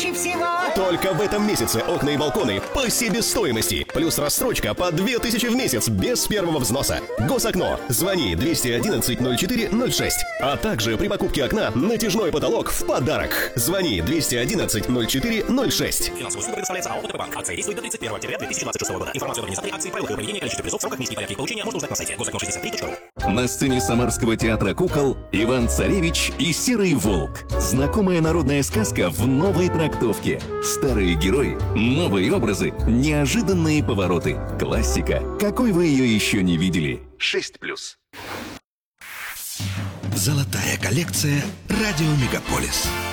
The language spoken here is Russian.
2000 всего. Только в этом месяце окна и балконы по себестоимости. Плюс рассрочка по 2000 в месяц без первого взноса. Госокно. Звони 211-04-06. А также при покупке окна натяжной потолок в подарок. Звони 211-04-06. Финансовая услуга предоставляется АО «ОТП-банк». Акция действует до 31 октября 2026 года. Информацию об организаторе акции, правилах ее проведения, количестве призов, сроках, месте и порядке их получения можно узнать на сайте gosokno63.ru. На сцене Самарского театра кукол Иван Царевич и Серый волк. Знакомая народная сказка в новой трактовке. Старые герои, новые образы, неожиданные повороты. Классика, какой вы ее еще не видели. 6+. Золотая коллекция «Радио Мегаполис».